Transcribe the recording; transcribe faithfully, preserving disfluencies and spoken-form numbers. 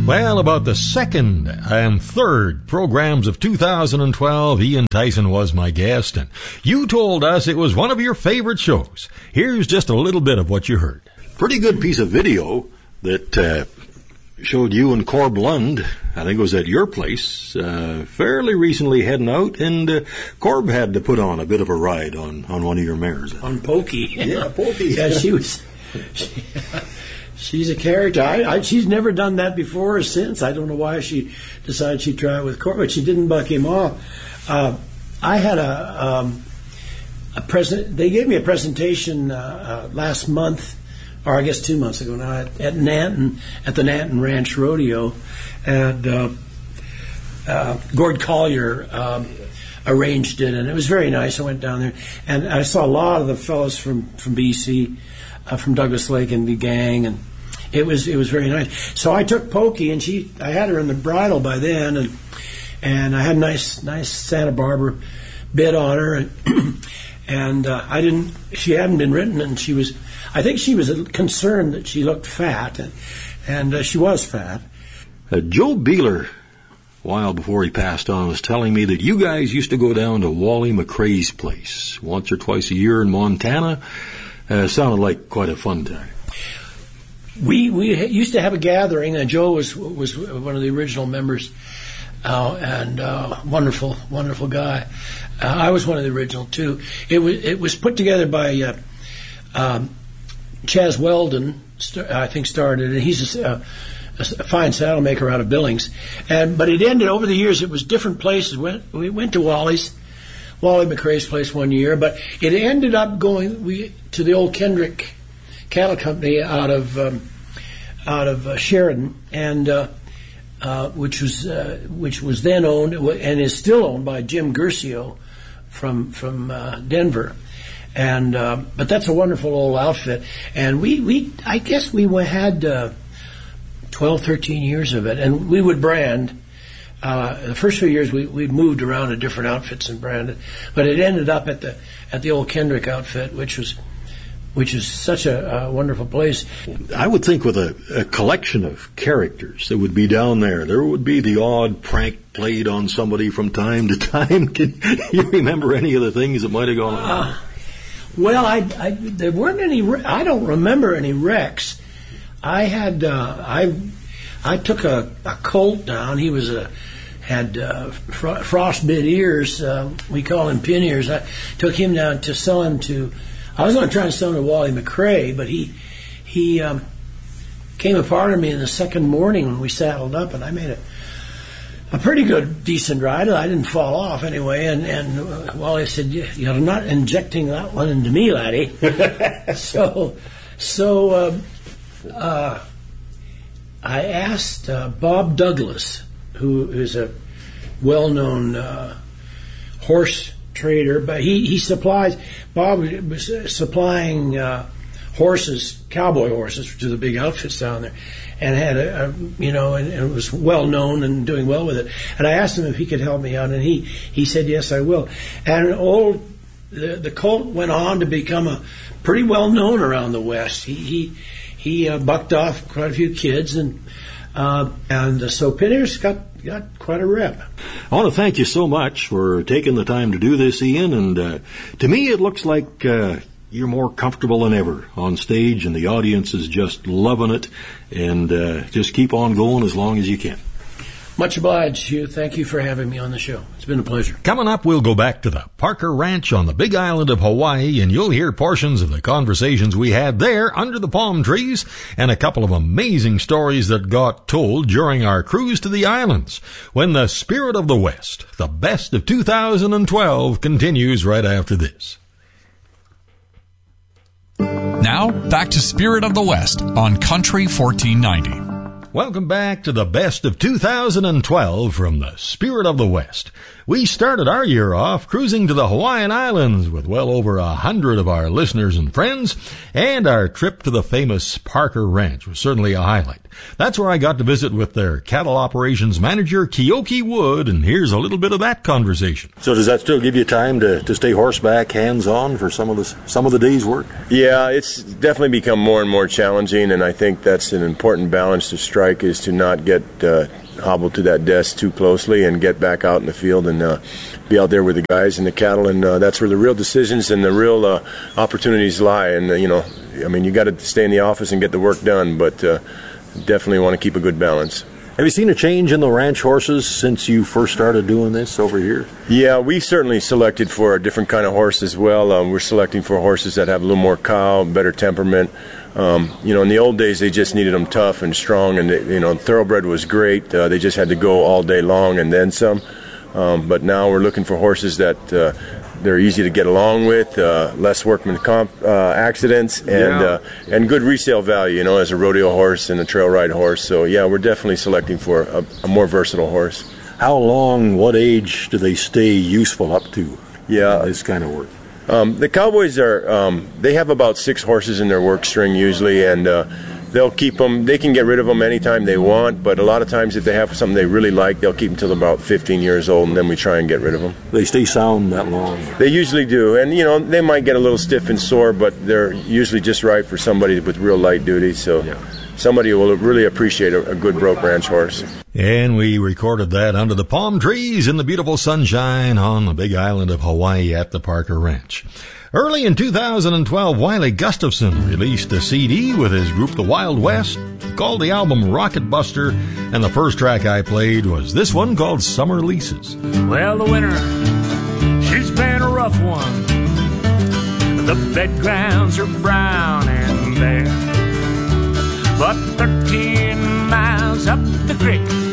Well, about the second and third programs of two thousand twelve, Ian Tyson was my guest, and you told us it was one of your favorite shows. Here's just a little bit of what you heard. Pretty good piece of video that uh, showed you and Corb Lund, I think it was at your place, uh, fairly recently heading out, and uh, Corb had to put on a bit of a ride on, on one of your mares. On Pokey. Yeah, Pokey. Yeah, she was... She, she's a character. I, I, she's never done that before or since. I don't know why she decided she'd try it with Corb, but she didn't buck him off. Uh, I had a, um, a present. They gave me a presentation uh, uh, last month, or I guess two months ago now, at, at Nanton, at the Nanton Ranch Rodeo, and uh, uh, Gord Collier um, arranged it, and it was very nice. I went down there, and I saw a lot of the fellows from, from B C, uh, from Douglas Lake and the gang, and it was it was very nice. So I took Pokey, and she I had her in the bridle by then, and and I had a nice nice Santa Barbara bit on her, and, and uh, I didn't. She hadn't been ridden, and she was. I think she was concerned that she looked fat, and, and uh, she was fat. Uh, Joe Beeler, a while before he passed on, was telling me that you guys used to go down to Wally McCrae's place once or twice a year in Montana. Uh, sounded like quite a fun time. We we used to have a gathering, and Joe was was one of the original members, uh, and uh, wonderful wonderful guy. Uh, I was one of the original too. It was it was put together by uh, um, Chaz Weldon, st- I think started it. He's a, a, a fine saddle maker out of Billings, and but it ended over the years. It was different places. Went, we went to Wally's, Wally McCrae's place one year, but it ended up going we to the old Kendrick Cattle Company out of um, out of uh, Sheridan, and uh, uh, which was uh, which was then owned and is still owned by Jim Guercio from from uh, Denver. And uh, but that's a wonderful old outfit, and we, we I guess we had uh, twelve, thirteen years of it, and we would brand. Uh, the first few years we we moved around to different outfits and branded, but it ended up at the at the old Kendrick outfit, which was which is such a, a wonderful place. I would think with a, a collection of characters that would be down there, there would be the odd prank played on somebody from time to time. Can you remember any of the things that might have gone on? Uh, Well, I, I there weren't any. I don't remember any wrecks. I had uh, I I took a, a colt down. He was a had uh, fro- frostbit ears. Uh, we call him pin ears. I took him down to sell him to. I was going to try and sell him to Wally McCrae, but he he um, came apart on me in the second morning when we saddled up, and I made a. A pretty good, decent ride. I didn't fall off anyway, and and uh, Wally said, "You're not injecting that one into me, laddie." so, so uh, uh, I asked uh, Bob Douglas, who is a well-known uh, horse trader, but he he supplies. Bob was supplying uh, horses, cowboy horses, to the big outfits down there. And had a, a you know, and, and was well known and doing well with it. And I asked him if he could help me out, and he, he said yes, I will. And old the the colt went on to become a pretty well known around the West. He he he uh, bucked off quite a few kids, and uh, and uh, so Pinner's got got quite a rep. I want to thank you so much for taking the time to do this, Ian. And uh, to me, it looks like. Uh, You're more comfortable than ever on stage, and the audience is just loving it. And uh, just keep on going as long as you can. Much obliged, Hugh. Thank you for having me on the show. It's been a pleasure. Coming up, we'll go back to the Parker Ranch on the Big Island of Hawaii, and you'll hear portions of the conversations we had there under the palm trees, and a couple of amazing stories that got told during our cruise to the islands, when the Spirit of the West, the best of two thousand twelve, continues right after this. Now, back to Spirit of the West on Country fourteen ninety. Welcome back to the best of two thousand twelve from the Spirit of the West. We started our year off cruising to the Hawaiian Islands with well over a hundred of our listeners and friends, and our trip to the famous Parker Ranch was certainly a highlight. That's where I got to visit with their cattle operations manager, Keoki Wood, and here's a little bit of that conversation. So does that still give you time to, to stay horseback, hands-on for some of the some of the day's work? Yeah, it's definitely become more and more challenging, and I think that's an important balance to strike strike is to not get uh, hobbled to that desk too closely and get back out in the field and uh, be out there with the guys and the cattle, and uh, that's where the real decisions and the real uh, opportunities lie. And uh, you know, I mean, you got to stay in the office and get the work done, but uh, definitely want to keep a good balance. Have you seen a change in the ranch horses since you first started doing this over here? Yeah, we certainly selected for a different kind of horse as well. Um, we're selecting for horses that have a little more cow, better temperament. Um, you know, in the old days, they just needed them tough and strong, and, they, you know, thoroughbred was great. Uh, they just had to go all day long and then some. Um, but now we're looking for horses that uh, they're easy to get along with, uh, less workman comp uh, accidents, and yeah. uh, and good resale value, you know, as a rodeo horse and a trail ride horse. So, yeah, we're definitely selecting for a, a more versatile horse. How long, what age do they stay useful up to? Yeah, this kind of work. Um, the cowboys are, um, they have about six horses in their work string usually, and uh, they'll keep them, they can get rid of them anytime they want, but a lot of times if they have something they really like, they'll keep them till about fifteen years old, and then we try and get rid of them. They stay sound that long? They usually do, and you know, they might get a little stiff and sore, but they're usually just right for somebody with real light duty, so yeah. Somebody will really appreciate a, a good broke ranch horse. And we recorded that under the palm trees in the beautiful sunshine on the big island of Hawaii at the Parker Ranch. Early in two thousand twelve, Wiley Gustafson released a C D with his group The Wild West, called the album Rocket Buster, and the first track I played was this one called Summer Leases. Well, the winter, she's been a rough one. The bed grounds are brown and bare, but thirteen miles up the creek